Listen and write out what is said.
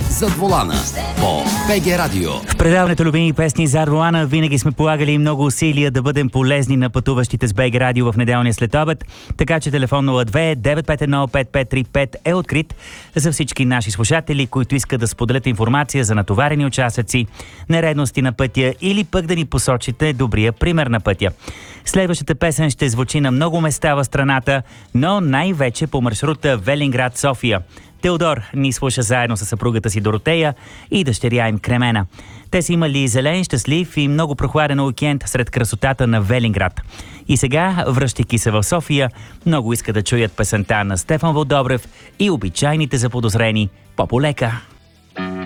Зад волана по БГ Радио. В предаването любими песни зад волана винаги сме полагали много усилия да бъдем полезни на пътуващите с БГ Радио в неделния следобед, така че телефон 02-951-5535 е открит за всички наши слушатели, които искат да споделят информация за натоварени участъци, нередности на пътя или пък да ни посочите добрия пример на пътя. Следващата песен ще звучи на много места в страната, но най-вече по маршрута Велинград-София. Теодор ни слуша заедно с съпругата си Доротея и дъщеря им Кремена. Те са имали зелен, щастлив и много прохладен уикенд сред красотата на Велинград. И сега, връщайки се в София, много искат да чуят песента на Стефан Вълдобрев и обичайните заподозрени по-полека.